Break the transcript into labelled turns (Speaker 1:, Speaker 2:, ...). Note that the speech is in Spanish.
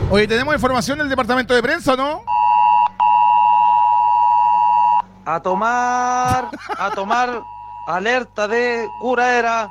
Speaker 1: Oye, ¿tenemos información del departamento de prensa o no?
Speaker 2: A tomar alerta de curaera.